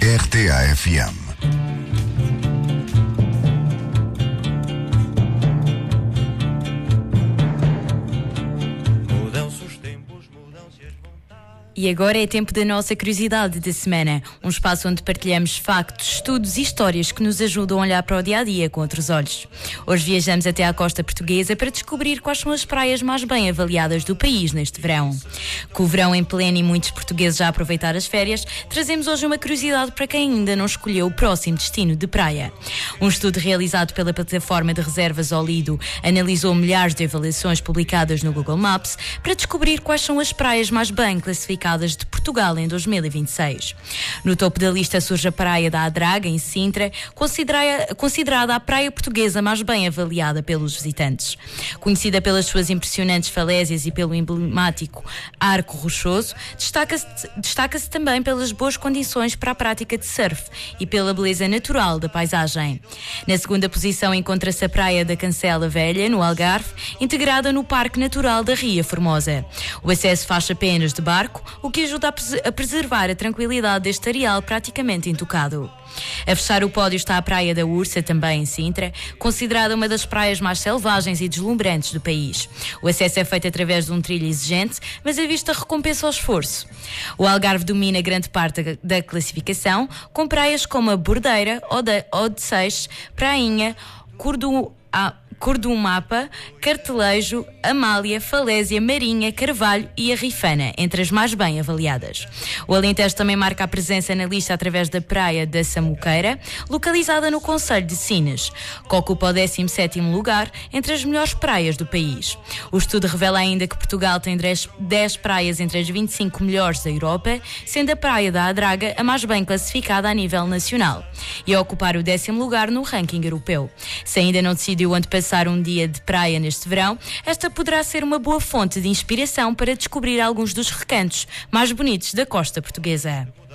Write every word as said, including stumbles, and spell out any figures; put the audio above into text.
R T A F M. E agora é tempo da nossa curiosidade da semana, um espaço onde partilhamos factos, estudos e histórias que nos ajudam a olhar para o dia-a-dia com outros olhos. Hoje viajamos até à costa portuguesa para descobrir quais são as praias mais bem avaliadas do país neste verão. Com o verão em pleno e muitos portugueses já a aproveitar as férias, trazemos hoje uma curiosidade para quem ainda não escolheu o próximo destino de praia. Um estudo realizado pela plataforma de reservas Olido analisou milhares de avaliações publicadas no Google Maps para descobrir quais são as praias mais bem classificadas de Portugal em dois mil e vinte e seis. No topo da lista surge a praia da Adraga, em Sintra, considerada, considerada a praia portuguesa mais bem avaliada pelos visitantes. Conhecida pelas suas impressionantes falésias e pelo emblemático arco rochoso, destaca-se, destaca-se também pelas boas condições para a prática de surf e pela beleza natural da paisagem. Na segunda posição encontra-se a praia da Cancela Velha, no Algarve, integrada no Parque Natural da Ria Formosa. O acesso faz apenas de barco, o que ajuda a, pres- a preservar a tranquilidade deste areal praticamente intocado. A fechar o pódio está a Praia da Ursa, também em Sintra, considerada uma das praias mais selvagens e deslumbrantes do país. O acesso é feito através de um trilho exigente, mas a vista recompensa o esforço. O Algarve domina grande parte da, da classificação, com praias como a Bordeira, Ode- Odeceixe, Prainha, Cordu... Ah, Cordumapa, Cartelejo, Amália, Falésia, Marinha, Carvalho e a Rifana, entre as mais bem avaliadas. O Alentejo também marca a presença na lista através da praia da Samuqueira, localizada no concelho de Sines, que ocupa o décimo sétimo lugar entre as melhores praias do país. O estudo revela ainda que Portugal tem dez praias entre as vinte e cinco melhores da Europa, sendo a praia da Adraga a mais bem classificada a nível nacional e a ocupar o décimo lugar no ranking europeu. Se ainda não decidiu onde passar um dia de praia neste verão, esta poderá ser uma boa fonte de inspiração para descobrir alguns dos recantos mais bonitos da costa portuguesa.